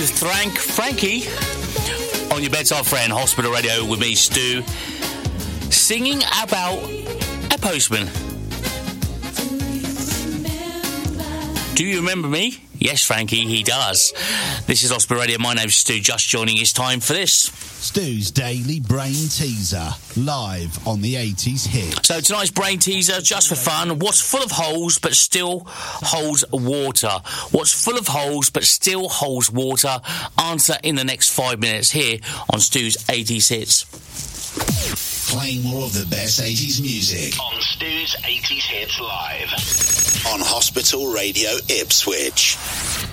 with Frankie on your bedside friend, Hospital Radio with me, Stu, singing about a postman. Do you remember me? Yes, Frankie, he does. This is Hospital Radio. My name's Stu. Just joining. It's time for this. Stu's Daily Brain Teaser, live on the 80s hit. So tonight's Brain Teaser, just for fun. What's full of holes but still holds water? What's full of holes but still holds water? Answer in the next 5 minutes here on Stu's 80s Hits. Playing more of the best 80s music on Stu's 80s Hits Live on Hospital Radio Ipswich.